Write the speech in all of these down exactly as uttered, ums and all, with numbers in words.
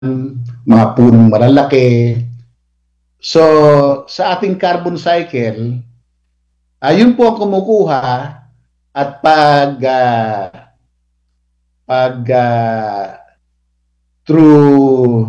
mga punong malalaki. So, sa ating carbon cycle, ayun po ang kumukuha at pag uh, pag uh, through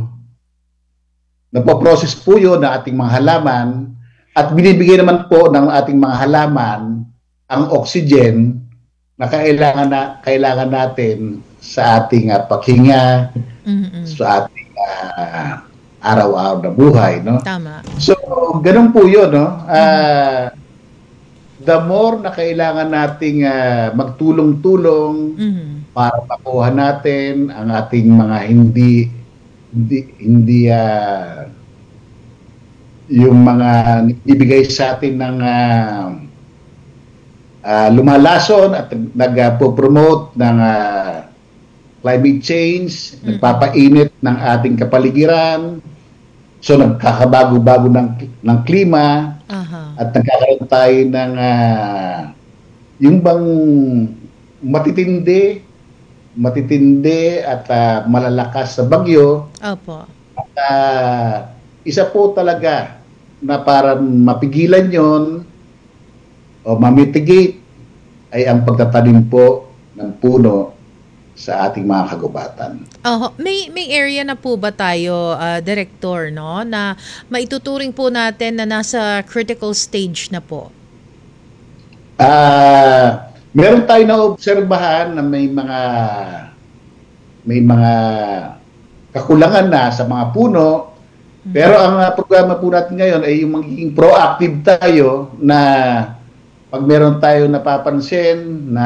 napoprocess po yun ng ating mga halaman at binibigay naman po ng ating mga halaman ang oxygen na kailangan na kailangan natin sa ating uh, paghinga, Mm-mm. sa ating uh, araw-araw na buhay, no? Tama. So, ganun po 'yun, no? Uh, mm-hmm. The more na kailangan nating uh, magtulong-tulong mm-hmm. para makuha natin ang ating mga hindi hindi hindi uh, yung mga ibigay sa atin ng uh, uh, lumalason at nagpo-promote ng uh, climate change, mm-hmm. nagpapainit ng ating kapaligiran, so nagkakabago-bago ng, ng klima, uh-huh. at nagkakaroon tayo ng uh, yung bang matitindi, matitindi at uh, malalakas sa bagyo. Opo. At uh, isa po talaga na para mapigilan yon o mamitigate ay ang pagtatanim po ng puno sa ating mga kagubatan. Oh, may may area na po ba tayo, uh, Director, no, na maituturing po natin na nasa critical stage na po? Ah, uh, meron tayo na obserbahan na may mga may mga kakulangan na sa mga puno. Mm-hmm. Pero ang uh, programa po natin ngayon ay yung magiging proactive tayo na pag meron tayo napapansin na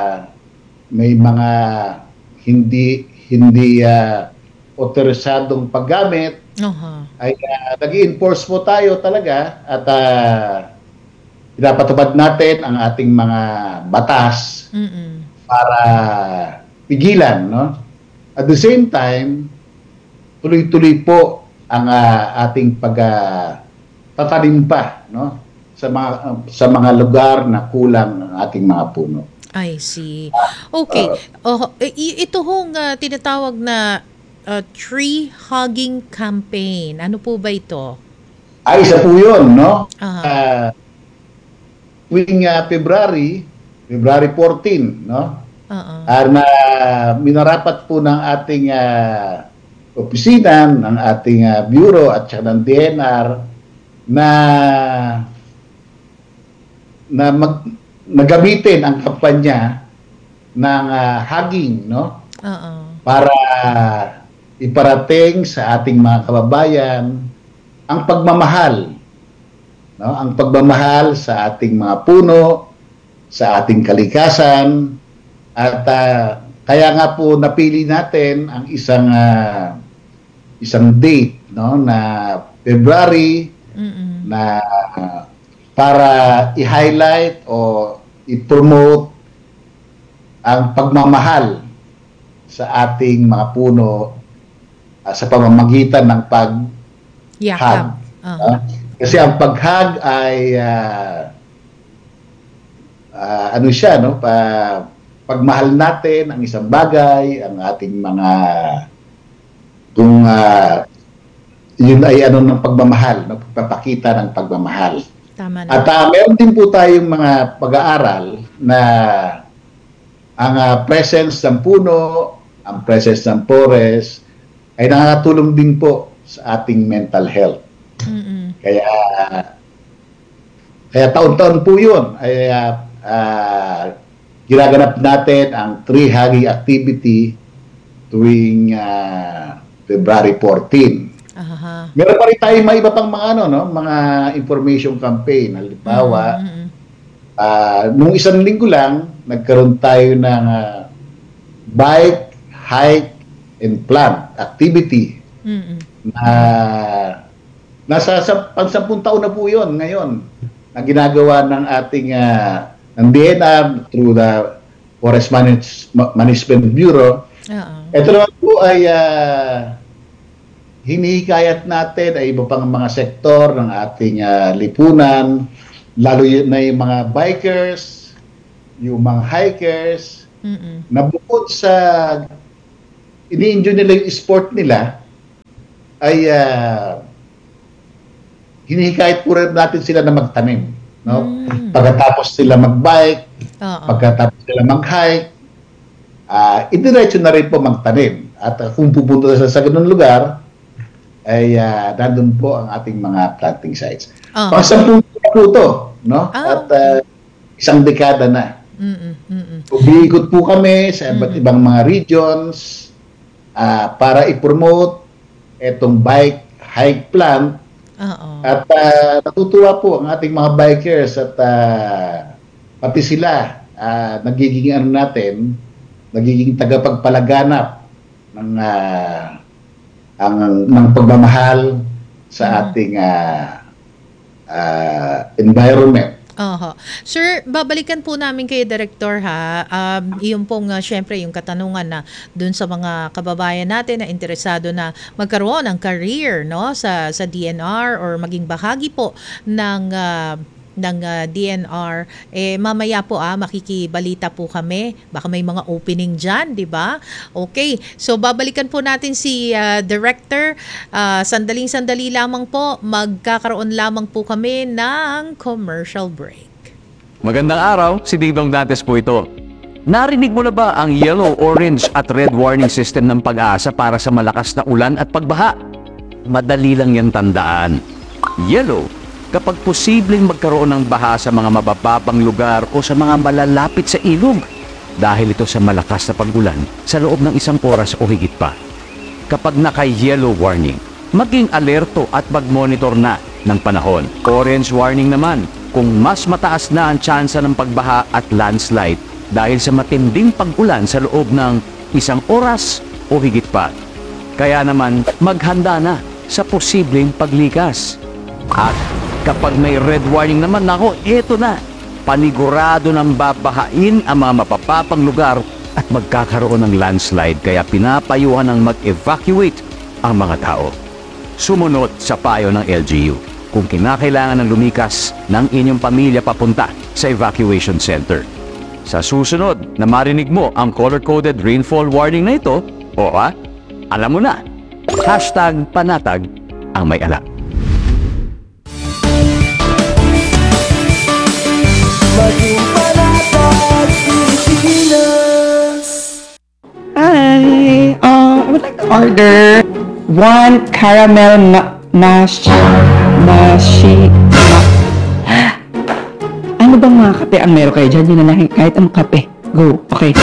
may mga hindi hindi uh, otorisadong paggamit, uh-huh. ay uh, nag-i-enforce po tayo talaga at uh, pinapatupad natin ang ating mga batas mm-mm. para pigilan, no? At the same time, tuloy-tuloy po ang uh, ating pag-tatanim uh, pa, no? Sa mga uh, sa mga lugar na kulang ang ating mga puno. I see. Okay. Uh, ito hong uh, tinatawag na uh, tree hugging campaign. Ano po ba ito? Ay, isa po yun, no? Uh-huh. Uh, tuwing uh, February, February fourteen, no? Uh-huh. Uh, na minarapat po ng ating uh, opisina, ng ating uh, bureau at saka ng D N R na na mag nagamitin ang kampanya ng uh, hugging, no? Uh-uh. Para iparating sa ating mga kababayan ang pagmamahal, no? Ang pagmamahal sa ating mga puno, sa ating kalikasan, at uh, kaya nga po napili natin ang isang uh, isang date, no, na February mm-mm. na uh, para i-highlight o i-promote ang pagmamahal sa ating mga puno uh, sa pamamagitan ng pag-hug. Uh-huh. Uh, kasi ang pag-hug ay uh, uh, ano siya, no? Pa, pagmahal natin ang isang bagay, ang ating mga kung uh, yun ay ano ng pagmamahal, no? Pagpapakita ng pagmamahal. Tama na. At uh, meron din po tayong mga pag-aaral na ang uh, presence ng puno, ang presence ng forest ay nakakatulong din po sa ating mental health. Mm-mm. Kaya kaya taon-taon po yun ay uh, uh, ginaganap natin ang tree hugging activity tuwing uh, February fourteen. Uh-huh. Meron pa rin tayo mga iba pang mga ano, no, mga information campaign. Halimbawa, mm-hmm. uh, nung isang linggo lang, nagkaroon tayo ng uh, bike, hike, and plant activity. Mm-hmm. Na nasa pang-sampung taon na po yun ngayon na ginagawa ng ating uh, ng D N R through the Forest Manage- Management Bureau. Uh-huh. Ito naman po ay uh, hinihikayat natin ay iba pang mga sektor ng ating uh, lipunan, lalo na yung mga bikers, yung mga hikers, mm-mm. na bukod sa ini-enjoy nila yung sport nila, ay uh, hinihikayat po rin natin sila na magtanim. No? Mm. Pagkatapos sila mag-bike, uh-uh. pagkatapos sila mag-hike, uh, idiretso na rin po magtanim. At uh, kung pupunta sa, sa ganun lugar, ay uh, nandun po ang ating mga planting sites. Uh-huh. Pasampung po ito, no? Oh. At uh, isang dekada na. Mm-mm, mm-mm. Umiikot po kami sa iba't ibang mga regions uh, para i-promote itong bike hike plant. Uh-oh. At uh, natutuwa po ang ating mga bikers at uh, pati sila uh, nagiging ano natin, nagiging tagapagpalaganap ng uh, ang ng pagmamahal sa ating uh, uh, environment. Oho. Sir, babalikan po namin kay Director ha. Um, yung pong uh, syempre yung katanungan na dun sa mga kababayan natin na interesado na magkaroon ng career no sa sa D N R or maging bahagi po ng uh, ng uh, D N R, eh mamaya po ah makikibalita po kami, baka may mga opening diyan, di ba? Okay, so babalikan po natin si uh, Director, uh, sandaling sandali lamang po, magkakaroon lamang po kami ng commercial break. Magandang araw, si Dingdong Dantes po ito. Narinig mo na ba ang yellow, orange at red warning system ng Pag-asa para sa malakas na ulan at pagbaha? Madali lang yan tandaan. Yellow, kapag posibleng magkaroon ng baha sa mga mabababang lugar o sa mga malalapit sa ilog dahil ito sa malakas na pag-ulan sa loob ng isang oras o higit pa. Kapag naka-yellow warning, maging alerto at mag-monitor na ng panahon. Orange warning naman kung mas mataas na ang tsansa ng pagbaha at landslide dahil sa matinding pag-ulan sa loob ng isang oras o higit pa. Kaya naman maghanda na sa posibleng paglikas. At kapag may red warning naman, nako, eto na. Panigurado ng babahain ang mga mapapapang lugar at magkakaroon ng landslide kaya pinapayuhan ng mag-evacuate ang mga tao. Sumunod sa payo ng L G U kung kinakailangan ng lumikas ng inyong pamilya papunta sa evacuation center. Sa susunod na marinig mo ang color-coded rainfall warning na ito, o ah, alam mo na, hashtag panatag ang may alam. Hi, uh, I would like to order one caramel ma mash mashi ma ano bang mga kape ang meron kayo dyan? Yun na lang, kahit ang kape. Go, okay.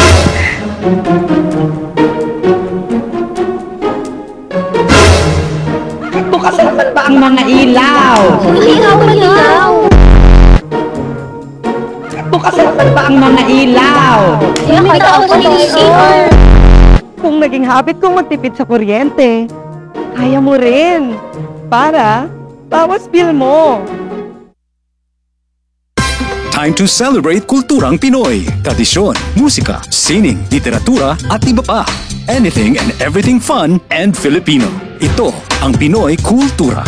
Bukas naman ba ang mga ilaw? Ilaw, ilaw! Bukas naman ba ang mga ilaw? Kaya may tao sa C R. Kung naging habit kong magtipid sa kuryente, kaya mo rin. Para bawas bill mo. Time to celebrate kulturang Pinoy. Tradisyon, musika, sining, literatura at iba pa. Anything and everything fun and Filipino. Ito ang Pinoy Kultura.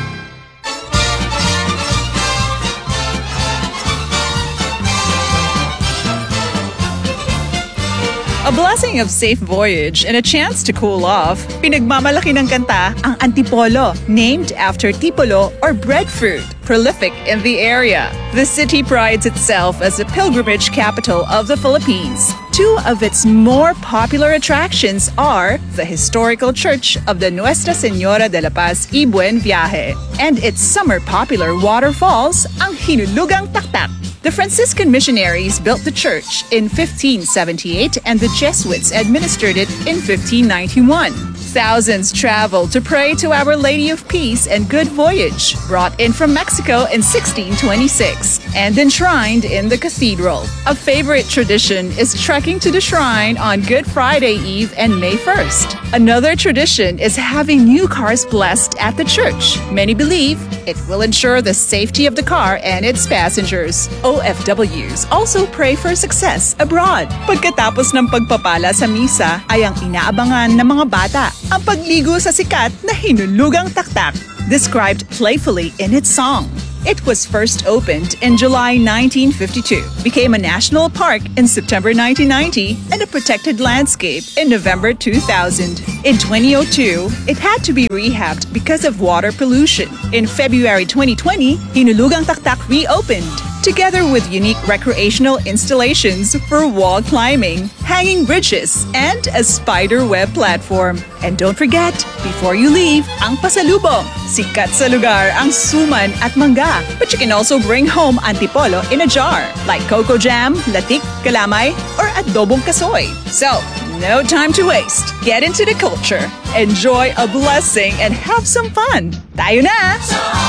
A blessing of safe voyage and a chance to cool off. Pinagmamalaki ng kanta ang Antipolo, named after tipolo or breadfruit, prolific in the area. The city prides itself as the pilgrimage capital of the Philippines. Two of its more popular attractions are the historical church of the Nuestra Señora de la Paz y Buen Viaje and its summer popular waterfalls, ang Hinulugang Taktak. The Franciscan missionaries built the church in fifteen seventy-eight and the Jesuits administered it in fifteen ninety-one. Thousands traveled to pray to Our Lady of Peace and Good Voyage, brought in from Mexico in sixteen twenty-six and enshrined in the cathedral. A favorite tradition is trekking to the shrine on Good Friday Eve and May first. Another tradition is having new cars blessed at the church. Many believe it will ensure the safety of the car and its passengers. O F Ws also pray for success abroad. Pagkatapos ng pagpapala sa misa ay ang inaabangan ng mga bata, ang pagligo sa sikat na Hinulugang Taktak, described playfully in its song. It was first opened in July nineteen fifty-two, became a national park in September nineteen ninety, and a protected landscape in November two thousand. In twenty oh two, it had to be rehabbed because of water pollution. In February twenty twenty, Hinulugang Taktak reopened, together with unique recreational installations for wall climbing, hanging bridges, and a spider web platform. And don't forget, before you leave, ang pasalubong. Sikat sa lugar ang suman at mangga. But you can also bring home antipolo in a jar, like cocoa jam, latik, kalamay, or adobong kasoy. So, no time to waste. Get into the culture, enjoy a blessing, and have some fun. Tayo na!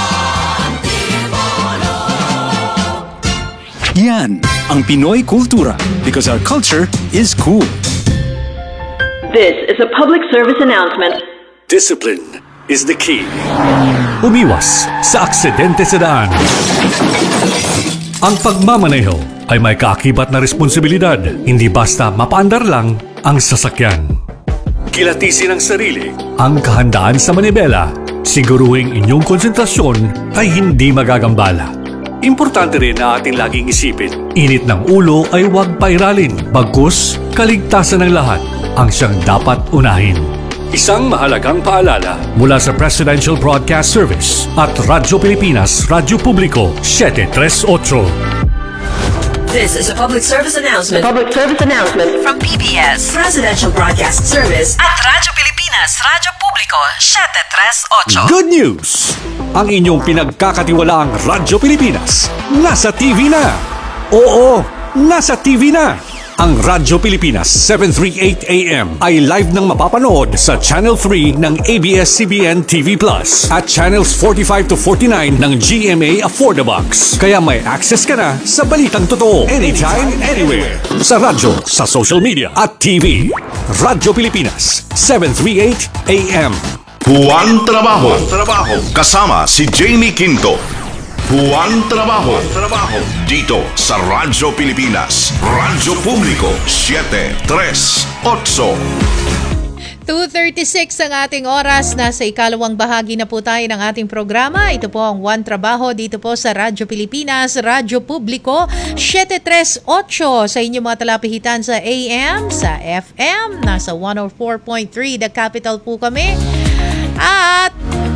Yan ang Pinoy Kultura because our culture is cool. This is a public service announcement. Discipline is the key. Umiwas sa aksidente sa daan. Ang pagmamaneho ay may kaakibat na responsibilidad, hindi basta mapaandar lang ang sasakyan. Kilatisin ang sarili, ang kahandaan sa manibela, siguruhing inyong konsentrasyon ay hindi magagambala. Importante rin na ating laging isipin, init ng ulo ay huwag pairalin, bagkus kaligtasan ng lahat ang siyang dapat unahin. Isang mahalagang paalala mula sa Presidential Broadcast Service at Radyo Pilipinas, Radyo Publiko, seven three eight. This is a public service announcement. Public service announcement From P B S, Presidential Broadcast Service at Radyo Pilipinas, Radyo Publiko, seven three eight. Good news! Ang inyong pinagkakatiwalaang Radyo Pilipinas nasa T V na! Oo, nasa T V na! Ang Radyo Pilipinas seven thirty-eight A M ay live nang mapapanood sa Channel three ng A B S C B N T V Plus at Channels forty-five to forty-nine ng G M A Affordabox. Kaya may access ka na sa balitang totoo anytime, anywhere. Sa radyo, sa social media at T V. Radyo Pilipinas seven thirty-eight A M. Buwan Trabaho. Trabaho. Kasama si Jamie Quinto. Buwan Trabaho. Trabaho. Dito sa Radyo Pilipinas. Radyo Publiko seven three eight. two thirty-six ang ating oras. Nasa ikalawang bahagi na po tayo ng ating programa. Ito po ang One Trabaho dito po sa Radyo Pilipinas, Radyo Publiko, seven three eight sa inyong mga talapihitan sa A M, sa F M. Nasa one oh four point three The Capital po kami. At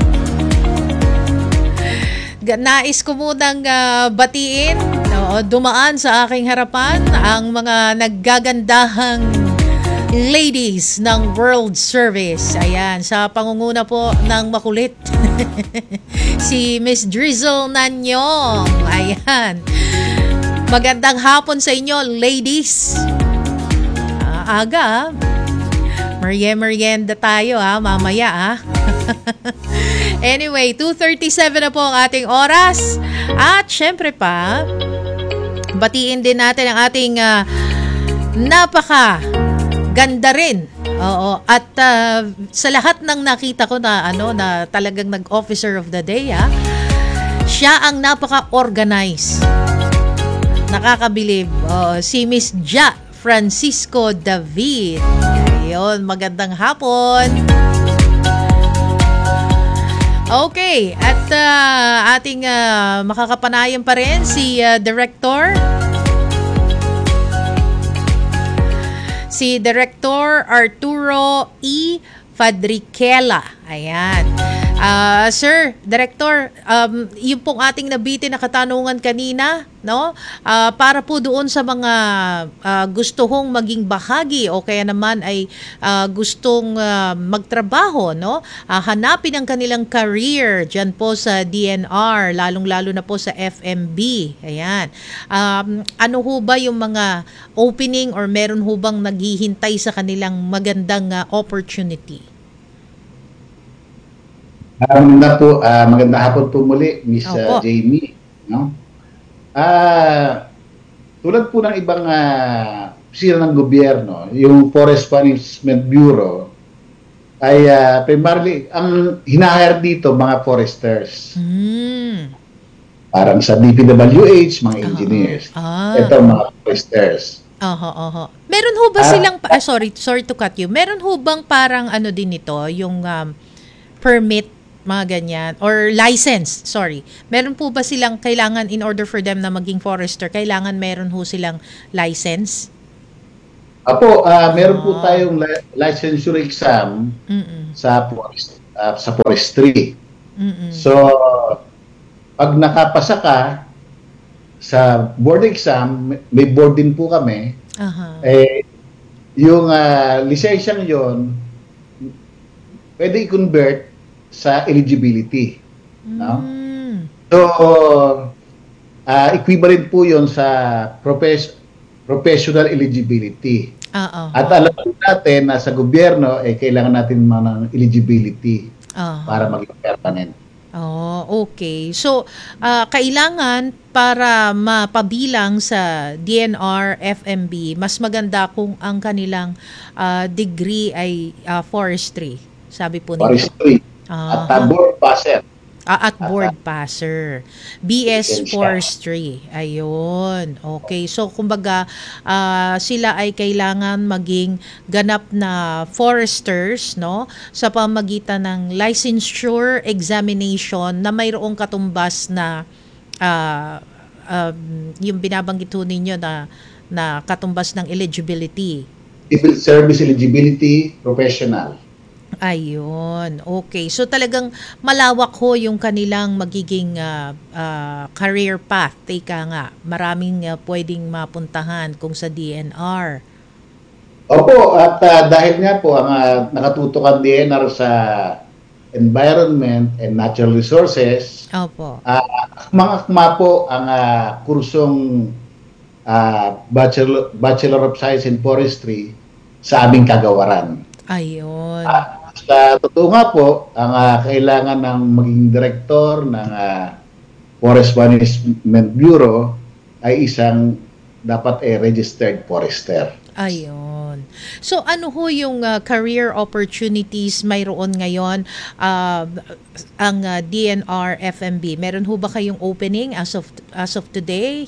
nais ko munang uh, batiin, no, dumaan sa aking harapan ang mga naggagandahang ladies ng World Service. Ayan, sa pangunguna po ng makulit si Miss Drizzle Nanyong. Ayan. Magandang hapon sa inyo, ladies. Uh, aga, Merienda tayo ha, mamaya ha. Anyway, two thirty-seven na po ang ating oras. At syempre pa, batiin din natin ang ating uh, napaka ganda rin. Oo, at uh, sa lahat ng nakita ko na ano na talagang nag-officer of the day ha, siya ang napaka-organized. Nakakabilib. Oo, si Miss Ja Francisco David. Ayun, magandang hapon. Okay, at uh, ating uh, makakapanayan pa rin si uh, Director si Director Arturo E. Fadriquela. Ayan. Uh, Sir, Director, um, yung pong ating nabitin na katanungan kanina, no? Uh, para po doon sa mga uh, gustong maging bahagi o kaya naman ay uh, gustong uh, magtrabaho, no? Uh, hanapin ang kanilang career dyan po sa D N R, lalong-lalo na po sa F M B. Ayan. Um, ano ho ba yung mga opening or meron ho bang naghihintay sa kanilang magandang uh, opportunity? Uh, maganda po, uh, maganda hapon po muli, Miss uh, Jamie, no? Ah, tulad po ng ibang uh, sila ng gobyerno, yung Forest Management Bureau ay uh, primarily ang hinahire dito mga foresters. Mm. Parang sa D P W H, mga engineers. Uh-huh. Ah. Ito mga foresters. Oho, oho. Meron ho ba Ah, silang ah, sorry, sorry to cut you. Meron ho bang parang ano din ito, yung um, permit mga ganyan, or license, sorry. Meron po ba silang kailangan, in order for them na maging forester, kailangan meron ho silang license? Apo, ah, meron po tayong li- licensure exam Mm-mm. sa forest, ah, sa forestry. Mm-mm. So, pag nakapasa ka sa board exam, may board din po kami, Aha. eh, yung uh, lisensyang yon pwede i-convert sa eligibility. No? Mm. So, uh, equivalent po yon sa profes- professional eligibility. Oo. At alam po natin na sa gobyerno, eh, kailangan natin man ng eligibility Aha. para maging permanent. Oh, okay. So, ah, kailangan para mapabilang sa D N R F M B, mas maganda kung ang kanilang ah, degree ay ah, forestry. Sabi po nila. Forestry. Ah, At uh, board passer. Ah, at board passer. B S Lisensya. Forestry. Ayun. Okay. So, kumbaga, ah, sila ay kailangan maging ganap na foresters, no? Sa pamagitan ng licensure examination na mayroong katumbas na ah, um, yung binabanggit ho ninyo na, na katumbas ng eligibility. Civil service eligibility professional. Ayun. Okay. So talagang malawak ho yung kanilang magiging ah, ah, career path. Teka nga, maraming ah, pwedeng mapuntahan kung sa D N R. Opo, at uh, dahil nga po ang uh, nakatutok ang D N R sa environment and natural resources, Opo. uh, mga akma po ang uh, kursong uh, Bachelor, Bachelor of Science in Forestry sa aming kagawaran. Ayun. Uh, sa totoo nga po, ang uh, kailangan ng maging direktor ng uh, Forest Management Bureau ay isang dapat ay registered forester. Ayun. So ano ho yung ah, career opportunities mayroon ngayon ah, ang ah, D N R F M B? Meron ho ba kayong opening as of as of today?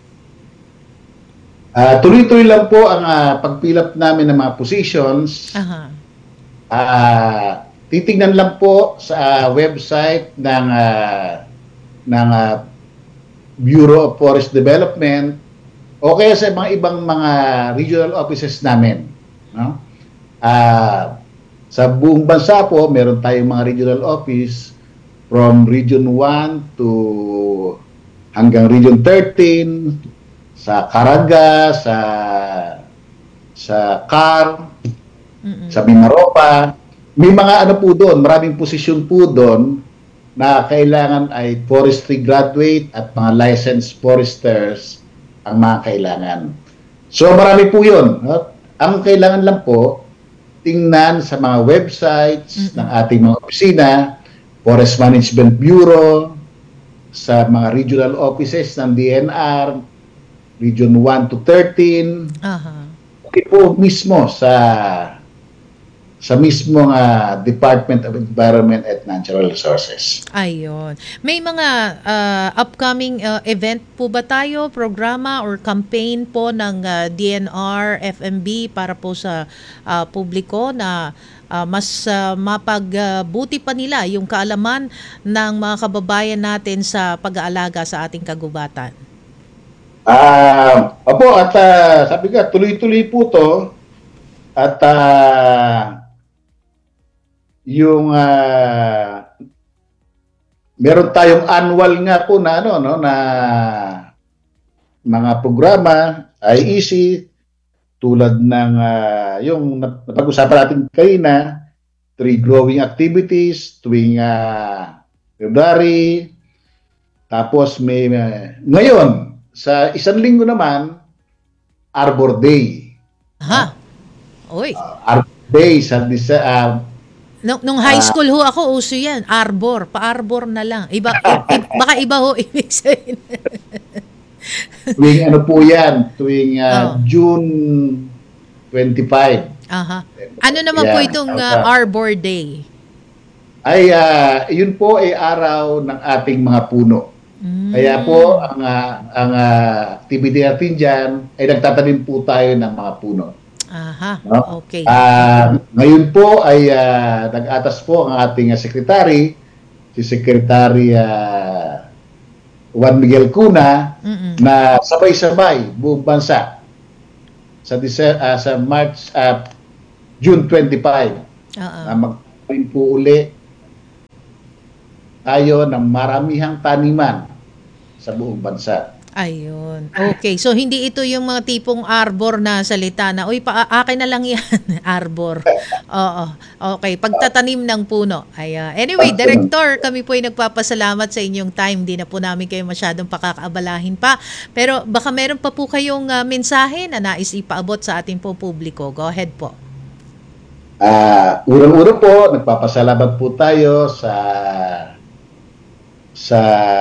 Uh, tuloy-tuloy lang po ang uh, pagpilap namin ng mga positions. Aha. Uh, titingnan lang po sa uh, website ng uh, ng uh, Bureau of Forest Development o kaya sa mga ibang mga regional offices namin, no? Uh, sa buong bansa po, meron tayong mga regional office from Region one to hanggang Region thirteen, sa Caraga, sa sa Car, Mm-mm. sa Mimaropa. May mga ano po doon, maraming posisyon po doon na kailangan ay forestry graduate at mga licensed foresters ang mga kailangan. So marami po yun. No? Ang kailangan lang po, tingnan sa mga websites Mm-mm. ng ating mga opisina, Forest Management Bureau, sa mga regional offices ng D N R, Region one to thirteen, Aha. okay po mismo sa sa mismong uh, Department of Environment and Natural Resources. Ayun. May mga ah, upcoming ah, event po ba tayo, programa or campaign po ng ah, D N R F M B para po sa ah, publiko na ah, mas ah, mapagbuti pa nila yung kaalaman ng mga kababayan natin sa pag-aalaga sa ating kagubatan? Ah, opo, at ah, sabi ka, tuloy-tuloy po to. At ah, yung ah, meron tayong annual nga po na ano no na mga programa I E C tulad ng ah, yung nap- napag-usapan natin kanina, tree growing activities tuwing ah, February. Tapos may ah, ngayon sa isang linggo naman, Arbor Day. Aha. Oy. Arbor Day sa disa, uh, Nung, nung high school ho ako, uso yan. Arbor. Pa-arbor na lang. Iba, i- baka iba ho ibig sabihin. tuwing ano po yan, tuwing uh, Oh. June twenty-five. Aha. Ano naman po Yeah. itong uh, Arbor Day? Ay, uh, yun po ay araw ng ating mga puno. Mm. Kaya po, ang, uh, ang uh, activity natin dyan ay nagtatanim po tayo ng mga puno. Aha. No? Okay. Ah, ngayon po ay ah, nag-atas po ang ating ah, secretary si Secretary uh, Juan Miguel Cuna Mm-mm. na sabay-sabay buong bansa sa Dece- uh, sa March uh, June twenty-five Oo. na magtanim po uli tayo ng maramihang taniman sa buong bansa. Ayun. Okay. So, hindi ito yung mga tipong arbor na salita na, uy, pa akin na lang yan. Arbor. Oo. Okay. Pagtatanim ng puno. Ayan. Anyway, Director, kami po ay nagpapasalamat sa inyong time. Hindi na po namin kayo masyadong pakakaabalahin pa. Pero baka meron pa po kayong uh, mensahe na nais ipaabot sa ating po publiko. Go ahead po. Uh, Urang-urang po, nagpapasalamat po tayo sa sa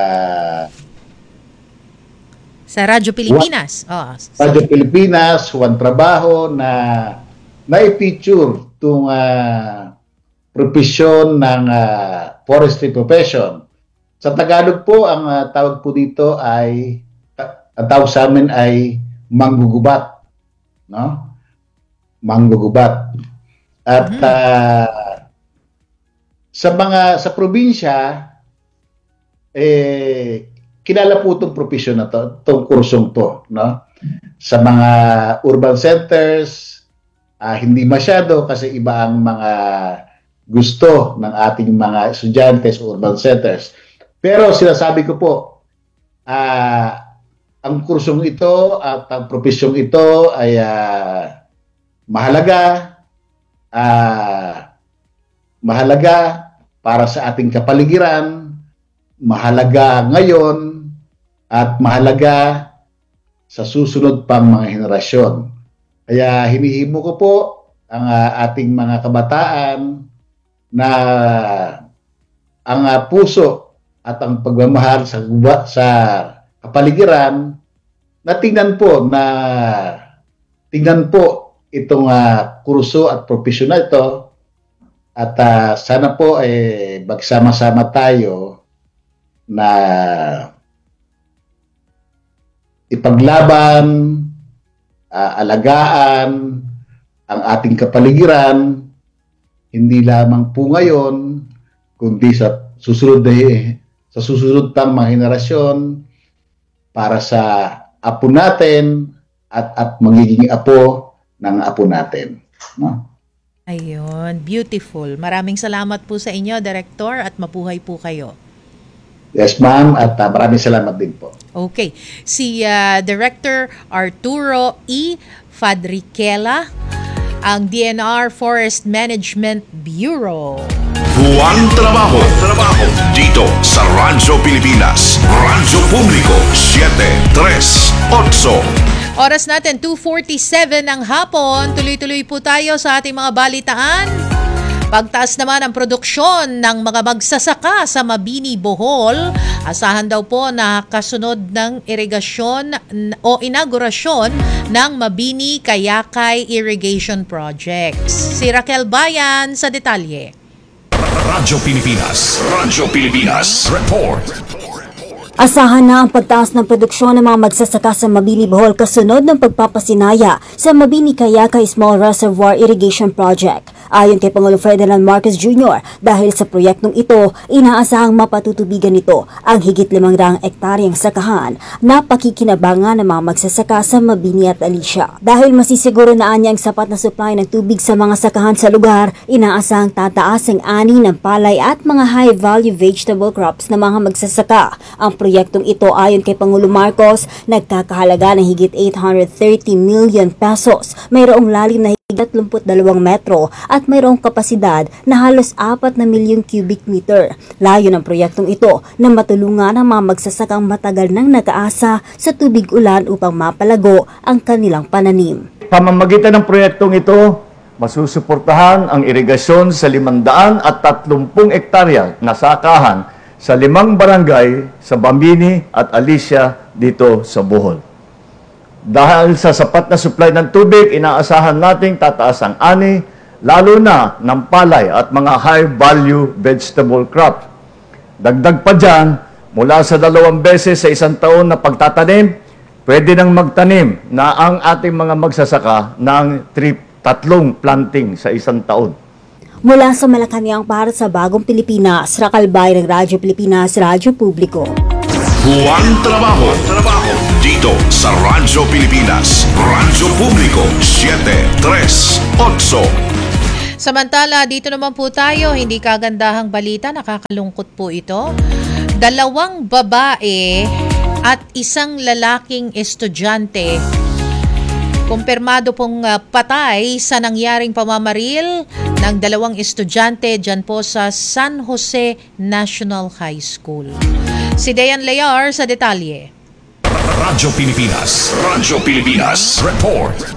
Sa Radyo Pilipinas. Oh, Radyo Pilipinas, Juan Trabajo na na-feature itong uh, profesyon ng uh, forestry profession. Sa Tagalog po, ang uh, tawag po dito ay, uh, ang tawag sa amin ay manggugubat. No? Manggugubat. At mm-hmm. uh, sa mga, sa probinsya, eh, kilala po itong profesyon na to, itong kursong to, no? Sa mga urban centers, uh, hindi masyado kasi iba ang mga gusto ng ating mga estudyante sa urban centers. Pero sinasabi ko po, uh, ang kursong ito at ang profesyong ito ay uh, mahalaga, uh, mahalaga para sa ating kapaligiran, mahalaga ngayon, at mahalaga sa susunod pang mga henerasyon. Kaya hinihimo ko po ang uh, ating mga kabataan na ang uh, puso at ang pagmamahal sa sa kapaligiran na tingnan po na tingnan po itong uh, kurso at profesyon na ito at uh, sana po eh magsama-sama tayo na ipaglaban, uh, alagaan ang ating kapaligiran, hindi lamang po ngayon, kundi sa susunod na, sa susunod pang mga henerasyon para sa apo natin at, at magiging apo ng apo natin. No? Ayun, beautiful. Maraming salamat po sa inyo, Director, at mabuhay po kayo. Yes, ma'am, at uh, maraming salamat din po. Okay. Si uh, Director Arturo E. Fadriquela, ang D N R Forest Management Bureau. Buwan Trabaho. Trabaho. Dito sa Radyo Pilipinas. Radyo Publiko, seven tres eight. Oras natin, two forty-seven ng hapon. Tuloy-tuloy po tayo sa ating mga balitaan. Pagtaas naman ang produksyon ng mga magsasaka sa Mabini, Bohol. Asahan daw po na kasunod ng irigasyon o inaugurasyon ng Mabini Kayakay Irrigation Projects. Si Raquel Bayan sa detalye. Radyo Pilipinas. Radyo Pilipinas. Report. Asahan na ang pagtaas ng produksyon ng mga magsasaka sa Mabini, Bohol kasunod ng pagpapasinaya sa Mabini Kayakay Small Reservoir Irrigation Project. Ayon kay Pangulong Ferdinand Marcos Junior, dahil sa proyektong ito, inaasahang mapatutubigan nito ang higit limang daang ektaryang sakahan na pakikinabangan ng mga magsasaka sa Mabini at Alicia. Dahil masisiguro na anya ang sapat na supply ng tubig sa mga sakahan sa lugar, inaasahang tataas ang ani ng palay at mga high-value vegetable crops ng mga magsasaka. Ang proyektong ito ayon kay Pangulong Marcos, nagkakahalaga ng higit eight hundred thirty million pesos. Mayroong lalim na higit thirty-two metro at mayroong kapasidad na halos apat na milyong cubic meter. Layo ng proyektong ito na matulungan ang mga magsasakang matagal nang nag-aasa sa tubig ulan upang mapalago ang kanilang pananim. Pamamagitan ng proyektong ito, masusuportahan ang irigasyon sa limandaan at tatlumpung ektarya na sakahan sa limang barangay sa Mabini at Alicia dito sa Bohol. Dahil sa sapat na supply ng tubig, inaasahan nating tataas ang ani, lalo na ng palay at mga high-value vegetable crop. Dagdag pa dyan, mula sa dalawang beses sa isang taon na pagtatanim, pwede nang magtanim na ang ating mga magsasaka ng trip, tatlong planting sa isang taon. Mula sa Malacanang para sa Bagong Pilipinas, Rakalbay ng Radyo Pilipinas, Radyo Publiko. Buwan Trabaho. Trabaho. Dito sa Radyo Pilipinas, Radyo Publiko, siyete tres otso. Samantala, dito naman po tayo, hindi kagandahang balita, nakakalungkot po ito. Dalawang babae at isang lalaking estudyante kumpirmado pong uh, patay sa nangyaring pamamaril ng dalawang estudyante dyan po sa San Jose National High School. Si Dayan Layar sa detalye. Radyo Pilipinas. Radyo Pilipinas. Report.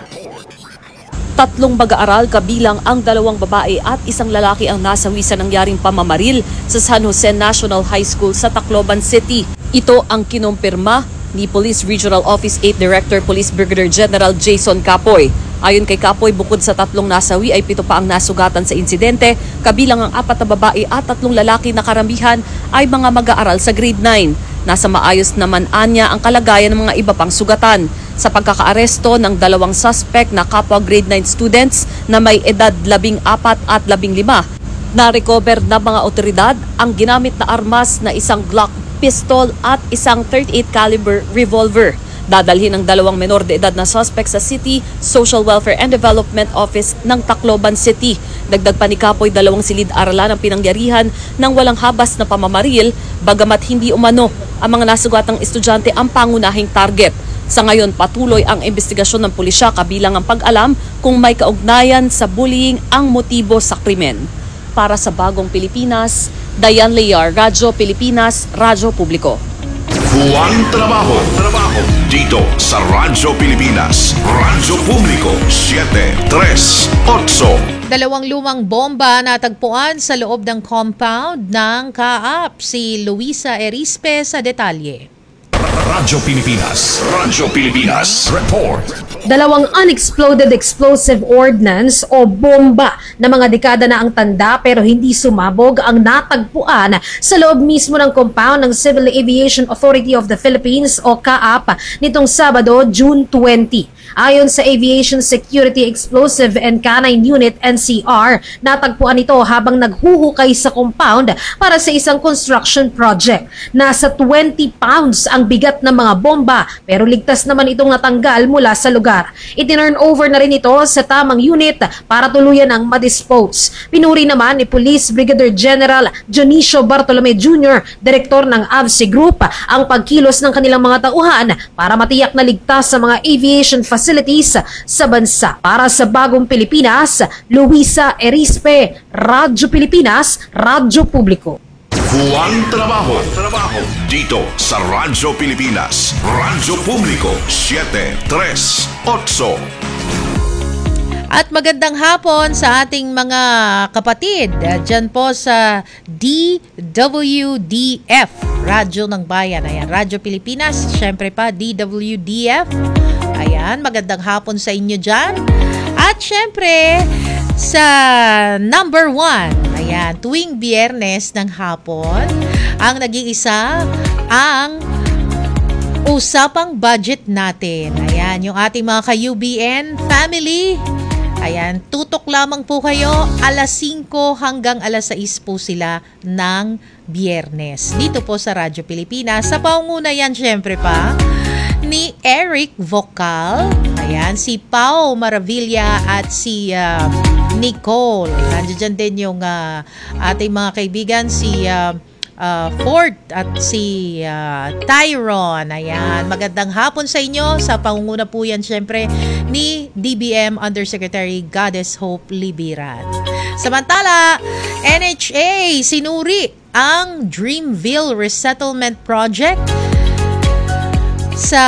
Tatlong mag-aaral kabilang ang dalawang babae at isang lalaki ang nasawi sa nangyaring pamamaril sa San Jose National High School sa Tacloban City. Ito ang kinumpirma ni Police Regional Office eight Director Police Brigadier General Jason Capoy. Ayon kay Capoy, bukod sa tatlong nasawi ay pito pa ang nasugatan sa insidente, kabilang ang apat na babae at tatlong lalaki na karamihan ay mga mag-aaral sa grade nine. Nasa maayos naman anya ang kalagayan ng mga iba pang sugatan. Sa pagkakaaresto ng dalawang suspect na kapwa grade nine students na may edad labing apat at labing lima, na-recover na mga otoridad ang ginamit na armas na isang Glock pistol at isang thirty-eight caliber revolver. Dadalhin ang dalawang menor de edad na suspect sa City Social Welfare and Development Office ng Tacloban City. Dagdag pa ni Capoy, dalawang silid-aralan ang pinangyarihan ng walang habas na pamamaril, bagamat hindi umano ang mga nasugatang estudyante ang pangunahing target. Sa ngayon, patuloy ang investigasyon ng pulisya kabilang ang pag-alam kung may kaugnayan sa bullying ang motibo sa krimen. Para sa Bagong Pilipinas, Dayan Layar, Radyo Pilipinas, Radyo Publiko. Buwan Trabaho. Trabaho. Dito sa Radyo Pilipinas, Radyo Publiko, siyete tres otso. Dalawang lumang bomba natagpuan sa loob ng compound ng K A A P. Si Luisa Erispe sa detalye. Radyo Pilipinas. Radyo Pilipinas. Report. Dalawang unexploded explosive ordnance o bomba na mga dekada na ang tanda pero hindi sumabog ang natagpuan sa loob mismo ng compound ng Civil Aviation Authority of the Philippines o C A A P nitong Sabado, June twentieth. Ayon sa Aviation Security Explosive and Canine Unit N C R, natagpuan ito habang naghuhukay sa compound para sa isang construction project. Nasa twenty pounds ang bigat ng mga bomba pero ligtas naman itong natanggal mula sa lugar. Itinurn over na rin ito sa tamang unit para tuluyan ang madispose. Pinuri naman ni Police Brigadier General Jonicio Bartolome Junior, direktor ng A V C Group, ang pagkilos ng kanilang mga tauhan para matiyak na ligtas sa mga aviation facilities sa bansa. Para sa Bagong Pilipinas, Luisa Erispe, Radyo Pilipinas, Radyo Publiko. Buwan Trabaho. Trabaho. Dito sa Radyo Pilipinas, Radyo Publiko, siyete tres otso. At magandang hapon sa ating mga kapatid dyan po sa D W D F, Radyo ng Bayan. Ayan, Radyo Pilipinas, syempre pa D W D F. Ayan, magandang hapon sa inyo dyan. At syempre, sa number one, ayan, tuwing Biyernes ng hapon, ang nag-iisa, ang usapang budget natin. Ayan, yung ating mga ka-U B N family. Ayan, tutok lamang po kayo, alas singko hanggang alas sais po sila ng Biyernes. Dito po sa Radyo Pilipinas, sa paunguna yan syempre pa, ni Eric Vocal, ayan, si Pao Maravilla at si uh, Nicole. Nandiyan din yung uh, ating mga kaibigan, si uh, uh, Ford at si uh, Tyron. Ayan, magandang hapon sa inyo. Sa pangunguna po yan syempre ni D B M Undersecretary Goddess Hope Libiran. Samantala, N H A sinuri ang Dreamville Resettlement Project sa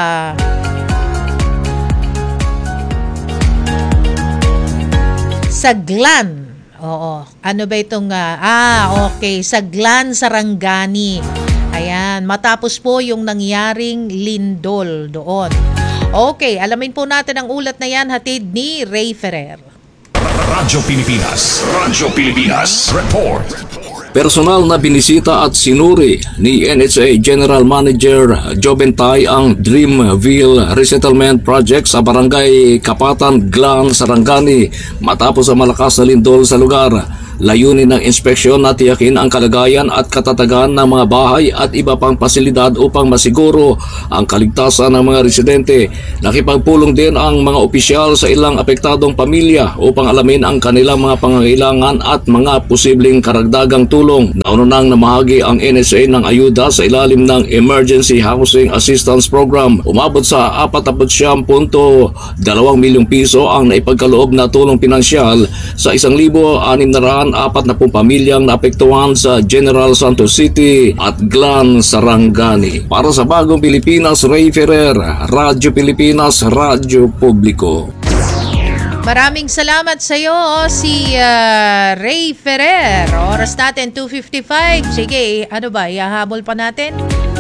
sa Glan. Oo. Ano ba itong uh, ah, okay, sa Glan, Sarangani. Ayan, matapos po yung nangyaring lindol doon. Okay, alamin po natin ang ulat na yan, hatid ni Ray Ferrer. Radyo Pilipinas. Radyo Pilipinas. Report. Personal na binisita at sinuri ni N H A General Manager Jobentay ang Dreamville Resettlement Project sa Barangay Kapatan, Glan, Sarangani matapos ang malakas na lindol sa lugar. Layunin ng inspeksyon na tiyakin ang kalagayan at katatagan ng mga bahay at iba pang pasilidad upang masiguro ang kaligtasan ng mga residente. Nakipagpulong din ang mga opisyal sa ilang apektadong pamilya upang alamin ang kanilang mga pangangailangan at mga posibleng karagdagang tulong. Nauna nang namahagi ang N S A ng ayuda sa ilalim ng Emergency Housing Assistance Program. Umabot sa forty-nine point two milyong piso ang naipagkaloob na tulong pinansyal sa one thousand six hundred apat na pong pamilyang naapektuhan sa General Santos City at Glan, Sarangani. Para sa Bagong Pilipinas, Ray Ferrer, Radyo Pilipinas, Radyo Publiko. Maraming salamat sa iyo, si uh, Ray Ferrer. Oras natin, two fifty-five. Sige, ano ba, ihahabol pa natin?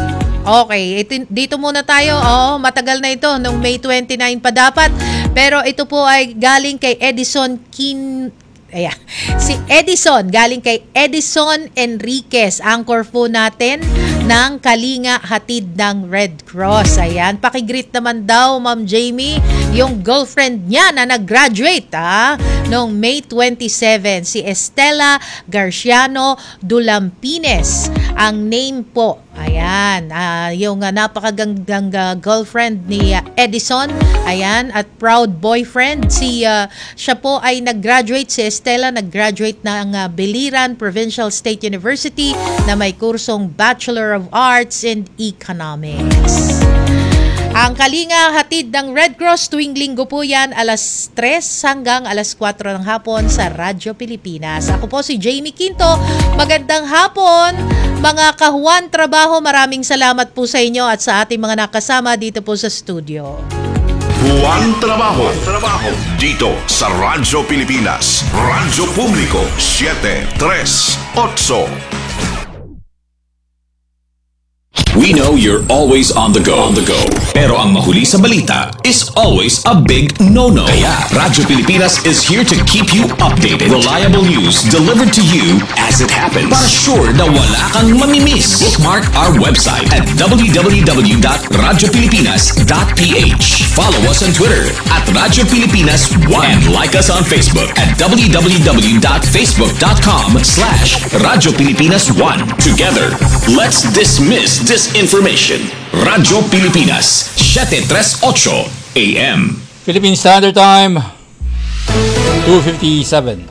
Okay, ito, dito muna tayo. Oo, matagal na ito, nung May twenty-nine pa dapat. Pero ito po ay galing kay Edison Kin... Ayan. Si Edison, galing kay Edison Enriquez, anchor po natin ng Kalinga Hatid ng Red Cross. Ayan, pakigreet naman daw, Ma'am Jamie, yung girlfriend niya na nag-graduate ha, noong May twenty-seven, si Estela Garciano Dulampines. Ang name po, ayan, uh, yung uh, napakagandang uh, girlfriend ni uh, Edison, ayan, at proud boyfriend. Si, uh, siya po ay nag-graduate, si Estela nag-graduate ng uh, Biliran Provincial State University na may kursong Bachelor of Arts in Economics. Ang Kalinga Hatid ng Red Cross tuwing linggo po yan, alas tres hanggang alas kwatro ng hapon sa Radyo Pilipinas. Ako po si Jamie Quinto. Magandang hapon, mga kahuan trabaho. Maraming salamat po sa inyo at sa ating mga nakasama dito po sa studio. Juan Trabajo. Trabajo. Dito sa Radyo Pilipinas. Radyo Publiko seven tres eight. We know you're always on the go. On the go. Pero ang mahuli sa balita is always a big no-no. Kaya Radyo Pilipinas is here to keep you updated. Reliable news delivered to you as it happens. Para sure na wala kang mamimiss. Bookmark our website at w w w dot radyo pilipinas dot p h. Follow us on Twitter at Radyo Pilipinas one. And like us on Facebook at w w w dot facebook dot com slash Radyo Pilipinas one. Together, let's dismiss this information. Radyo Pilipinas, seven tres eight A M. Philippine Standard Time, two fifty-seven.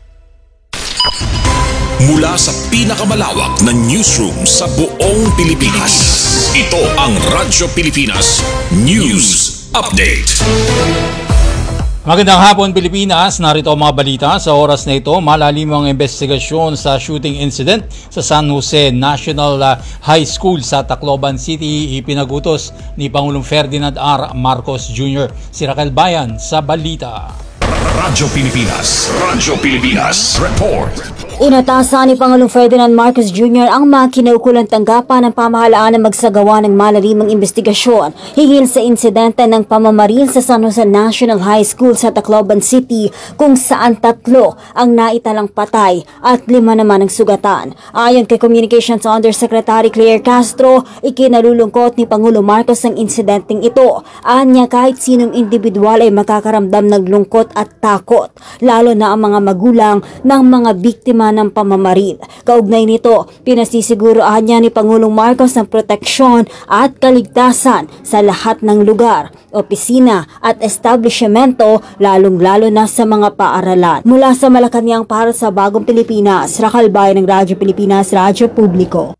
Mula sa pinakamalawak na newsroom sa buong Pilipinas, ito ang Radyo Pilipinas News Update. Magandang hapon Pilipinas, narito ang mga balita. Sa oras na ito, malalim ang investigasyon sa shooting incident sa San Jose National High School sa Tacloban City. Ipinagutos ni Pangulong Ferdinand R. Marcos Junior Si Raquel Bayan sa balita. Radyo Pilipinas, Radyo Pilipinas Report. Inatasan ni Pangulong Ferdinand Marcos Junior ang mga kinaukulang tanggapan ng pamahalaan na magsagawa ng malalimang investigasyon higil sa insidente ng pamamaril sa San Jose National High School sa Tacloban City kung saan tatlo ang naitalang patay at lima naman ang sugatan. Ayon kay Communications Undersecretary Claire Castro, ikinalulungkot ni Pangulo Marcos ang insidenteng ito. Anya kahit sinong individual ay makakaramdam ng lungkot at takot, lalo na ang mga magulang ng mga biktima ng pamamaril. Kaugnay nito, pinasisiguroan niya ni Pangulong Marcos ang proteksyon at kaligtasan sa lahat ng lugar, opisina at establishmento, lalong-lalo na sa mga paaralan. Mula sa Malacanang para sa Bagong Pilipinas, Raquel Bayan ng Radyo Pilipinas, Radyo Publiko.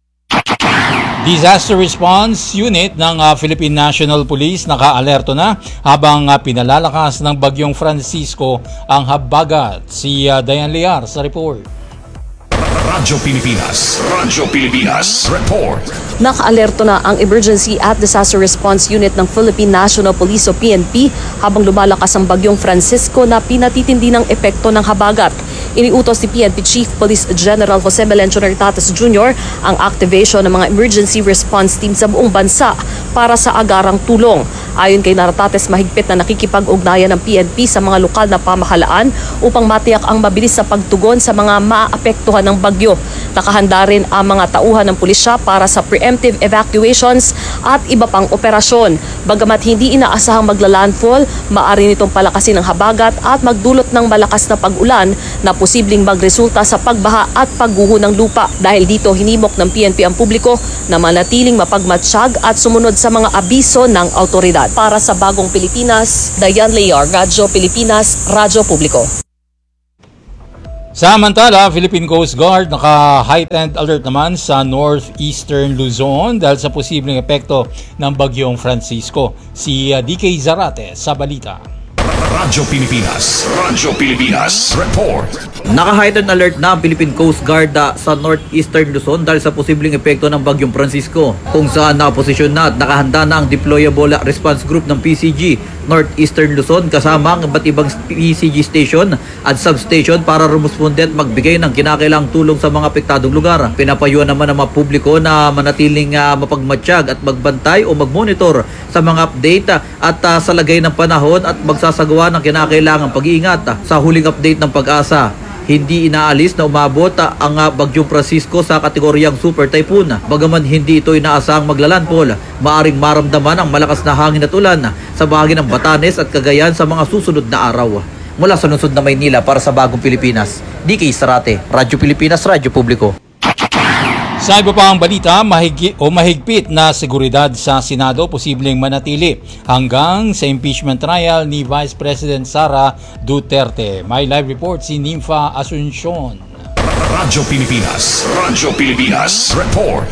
Disaster Response Unit ng uh, Philippine National Police naka-alerto na habang uh, pinalalakas ng Bagyong Francisco ang habagat. Si uh, Diane Liar sa report. Radyo Pilipinas, Radyo Pilipinas Report. Naka-alerto na ang Emergency at Disaster Response Unit ng Philippine National Police o P N P habang lumalakas ang Bagyong Francisco na pinatitindi ng epekto ng habagat. Iniutos ni P N P Chief Police General Jose Melencio Nartates Junior ang activation ng mga emergency response team sa buong bansa para sa agarang tulong. Ayon kay Nartates, mahigpit na nakikipag-ugnayan ng P N P sa mga lokal na pamahalaan upang matiyak ang mabilis na pagtugon sa mga maapektuhan ng bagyo. Nakahanda rin ang mga tauhan ng pulisya para sa preemptive evacuations at iba pang operasyon. Bagamat hindi inaasahang magla-landfall, maaari nitong palakasin ang habagat at magdulot ng malakas na pag-ulan na posibleng magresulta sa pagbaha at pagguho ng lupa. Dahil dito hinimok ng P N P ang publiko na manatiling mapagmatsyag at sumunod sa mga abiso ng autoridad. Para sa Bagong Pilipinas, Dayan Lear, Radyo Pilipinas, Radyo Publiko. Samantala, Philippine Coast Guard naka-heightened alert naman sa northeastern Luzon dahil sa posibleng epekto ng bagyong Francisco. Si uh, D K Zarate sa balita. Radyo Pilipinas, Radyo Pilipinas, report. Naka-heightened alert na ang Philippine Coast Guard uh, sa northeastern Luzon dahil sa posibleng epekto ng bagyong Francisco, kung saan nakaposisyon na at nakahanda na ang deployable response group ng P C G Northeastern Luzon kasama ang iba't ibang P C G station at substation para rumusponde at magbigay ng kinakailangang tulong sa mga apektadong lugar. Pinapayuhan naman ang mga publiko na manatiling uh, mapagmatsyag at magbantay o magmonitor sa mga update uh, at uh, sa lagay ng panahon at magsasagawa ng kinakailangang pag-iingat. Uh, sa huling update ng Pag-asa, hindi inaalis na umabot ang bagyong Francisco sa kategoryang super typhoon. Bagaman hindi ito inaasahang maglalandfall, maaring maramdaman ang malakas na hangin at ulan sa bahagi ng Batanes at Cagayan sa mga susunod na araw. Mula sa lungsod na Maynila para sa Bagong Pilipinas, D K Sarate, Radyo Pilipinas, Radyo Publiko. Sa iba pang balita, mahigi, o mahigpit na seguridad sa Senado posibleng manatili hanggang sa impeachment trial ni Vice President Sara Duterte. May live report si Nympha Asuncion. Radyo Pilipinas, Radyo Pilipinas, report.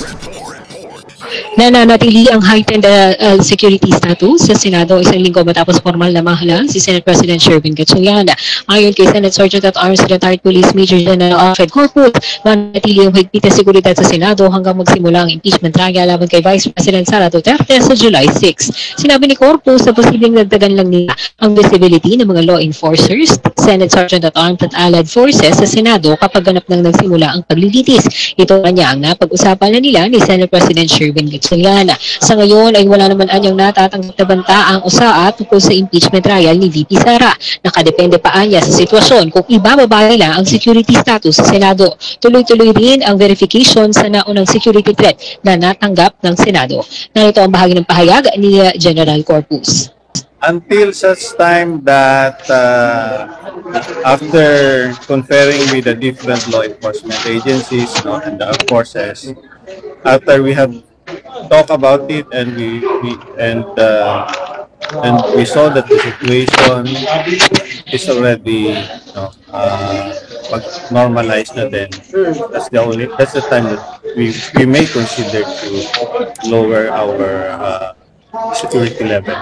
Nananatili ang heightened uh, uh, security status sa Senado isang linggo matapos formal na mahalang si Senate President Sherwin Gatchalian. Ayon kay Senate Sergeant at Arms Retired Police Major General Alfred Corpus, mananatili ang higpit na seguridad sa Senado hanggang magsimula ang impeachment trial laban kay Vice President Sara Duterte sa July sixth. Sinabi ni Corpus sa posibleng dagdagan lang nila ang visibility ng mga law enforcers, Senate Sergeant at Armed at Allied Forces sa Senado kapag ganap nang nagsimula ang paglilitis. Ito kanya ang napag-usapan na nila ni Senate President Sherwin Gatchalian. Sa ngayon ay wala naman anyang natatanggap na banta ang U S A A tungkol sa impeachment trial ni V P Sara. Nakadepende pa anya sa sitwasyon kung ibababa nila ang security status sa Senado. Tuloy-tuloy rin ang verification sa naunang security threat na natanggap ng Senado. Narito ang bahagi ng pahayag ni General Corpus. Until such time that uh, after conferring with the different law enforcement agencies, no, and the forces, after we have talk about it and we, we and uh, and we saw that the situation is already you know, uh, normalized na then that's the only that's the time that we we may consider to lower our uh, security level.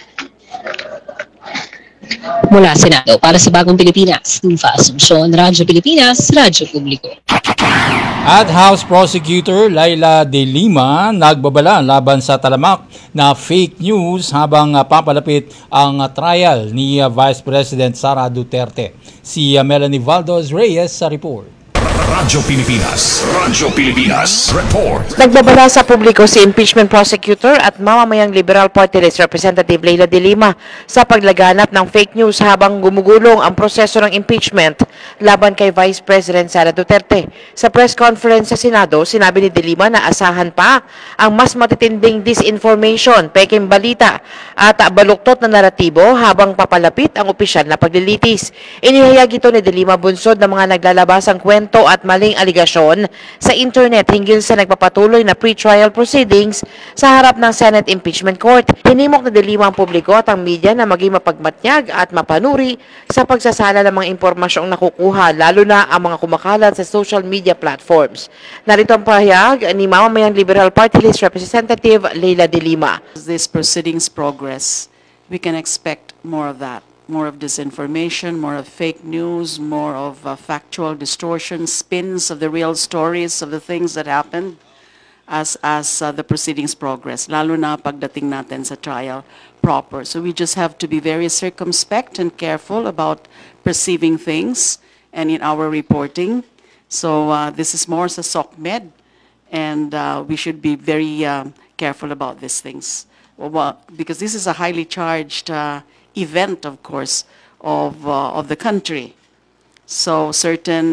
Mula Senado para sa Bagong Pilipinas, Nympha Asuncion, Radyo Pilipinas, Radyo Publiko. At House Prosecutor Laila De Lima nagbabala laban sa talamak na fake news habang uh, papalapit ang uh, trial ni uh, Vice President Sara Duterte. Si uh, Melanie Valdos Reyes sa report. Radyo Pilipinas, Radyo Pilipinas, report. Nagbabala sa publiko si impeachment prosecutor at mamamayang Liberal Party List Representative Laila De Lima sa paglaganap ng fake news habang gumugulong ang proseso ng impeachment laban kay Vice President Sara Duterte. Sa press conference sa Senado, sinabi ni De Lima na asahan pa ang mas matitinding disinformation, peking balita at baluktot na naratibo habang papalapit ang opisyal na paglilitis. Inihayag ito ni De Lima bunsod ng mga naglalabasang kwento at maling aligasyon sa internet hinggil sa nagpapatuloy na pre-trial proceedings sa harap ng Senate Impeachment Court. Hinimok na De Lima ang publiko at ang media na maging mapagmatnyag at mapanuri sa pagsasala ng mga impormasyong nakukuha, lalo na ang mga kumakalat sa social media platforms. Narito ang pahayag ni mamamayang Liberal Party List Representative Laila De Lima. As this proceedings progress, we can expect more of that. More of disinformation, more of fake news, more of uh, factual distortion, spins of the real stories of the things that happened as as uh, the proceedings progress, lalo na pagdating natin sa trial proper. So we just have to be very circumspect and careful about perceiving things and in our reporting. So uh, this is more sa SOCMED, and uh, we should be very uh, careful about these things. Well, because this is a highly charged uh, event, of course, of uh, of the country. So certain